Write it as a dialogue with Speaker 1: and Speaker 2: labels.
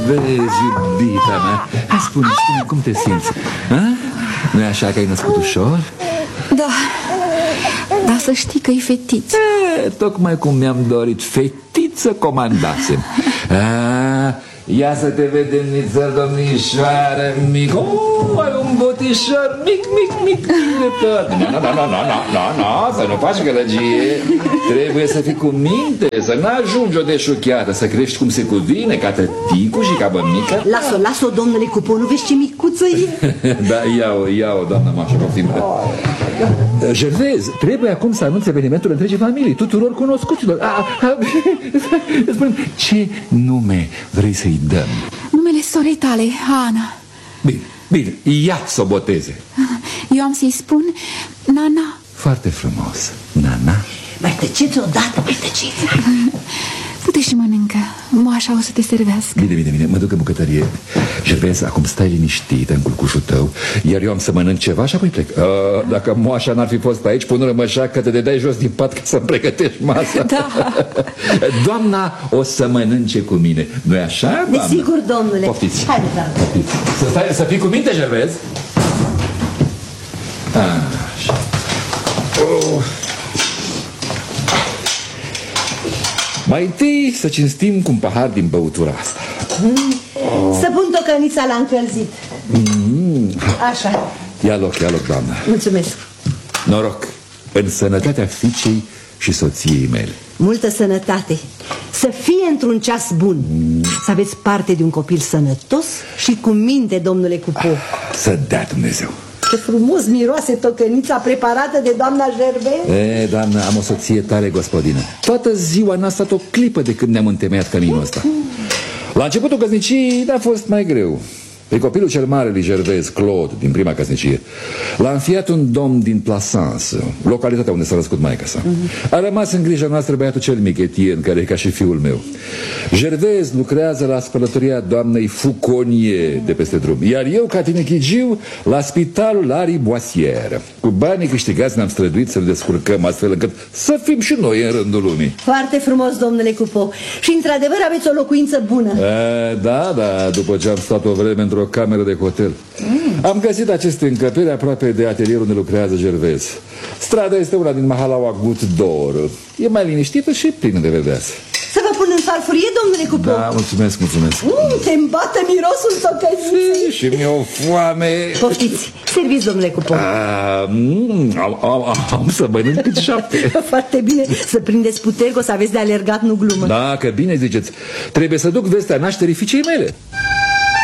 Speaker 1: Gervais, iubita mea, hai spune, cum te simți? Nu-i așa că ai născut ușor?
Speaker 2: Da, dar să știi că e fetiță.
Speaker 1: Tocmai cum mi-am dorit, fetiță comandasem. Ia să te vedem, nițel, domnișoară mic. Ai un botișor mic de tot. Nu, să nu faci gălăgie. Trebuie să fii cu minte, să n-ajungi o deșuchiată, să crești cum se cuvine, ca tăticu și ca bămică.
Speaker 3: Lasă-o, domnule Cupo, nu vezi ce micuță e?
Speaker 1: Da, ia-o, doamna Mașa, poftim. Gervais, trebuie acum să anunț evenimentul întregii familii, tuturor cunoscuților. Spune-mi, ce nume vrei să-i dăm?
Speaker 2: Numele sorei tale, Ana.
Speaker 1: Bine, ia să o boteze.
Speaker 2: Eu am să-i spun Nana.
Speaker 1: Foarte frumos, Nana.
Speaker 3: Mai tăceți odată, mai tăceți.
Speaker 2: Du-te și mănâncă, moașa o să te servească.
Speaker 1: Bine, mă duc în bucătărie. Gervais, acum stai liniștită în culcușul tău, iar eu am să mănânc ceva și apoi plec. Dacă moașa n-ar fi fost aici, până așa că te dai jos din pat ca să-mi pregătești masa.
Speaker 2: Da.
Speaker 1: Doamna o să mănânce cu mine, nu-i așa, doamnă?
Speaker 3: Desigur, domnule.
Speaker 1: Poftiți.
Speaker 3: Haide, doamnă.
Speaker 1: Să fii cu minte, Gervais. Așa. Mai întâi să cinstim cu un pahar din băutura asta.
Speaker 3: Să pun tocănița la încălzit. Așa.
Speaker 1: Ia loc, doamnă.
Speaker 3: Mulțumesc.
Speaker 1: Noroc în sănătatea fiicei și soției mele.
Speaker 3: Multă sănătate. Să fie într-un ceas bun. Să aveți parte de un copil sănătos și cu minte, domnule Cupo.
Speaker 1: Să dea Dumnezeu.
Speaker 3: Ce frumos miroase tocănița preparată de doamna Gervais.
Speaker 1: Doamnă, am o soție tare gospodină. Toată ziua n-a stat o clipă de când ne-am întemeiat căminul ăsta. La începutul căsnicii n-a fost mai greu. Pe copilul cel mare lui Gervais, Claude, din prima căsnicie, l-a înfiat un domn din Plassans, localitatea unde s-a născut maica sa. A rămas în grija noastră băiatul cel mic, Etienne, care e ca și fiul meu. Gervais lucrează la spălătoria doamnei Fouconier de peste drum, iar eu, ca tinechigiu, la spitalul Lariboisière. Cu banii câștigați ne-am străduit să le descurcăm astfel încât să fim și noi în rândul lumii.
Speaker 3: Foarte frumos, domnule Cupo. Și într-adevăr aveți o locuință bună.
Speaker 1: Da, după ce am stat o vreme într-o cameră de hotel. Am găsit aceste încăperi aproape de atelierul unde lucrează Gervais. Strada este una din Mahalaua Goutte d'Or. E mai liniștită și plină de verdeață.
Speaker 3: Să vă pun în farfurie, domnule Cupo?
Speaker 1: Da, mulțumesc.
Speaker 3: Te-mi bate mirosul tocăniței.
Speaker 1: Și mi-e o foame.
Speaker 3: Poftiți, serviți, domnule Cupo.
Speaker 1: Am să mănânc cât 7.
Speaker 3: Foarte bine, să prindeți puteri, că o să aveți de alergat, nu glumă.
Speaker 1: Da, că bine ziceți. Trebuie să duc vestea nașterii fiicei mele.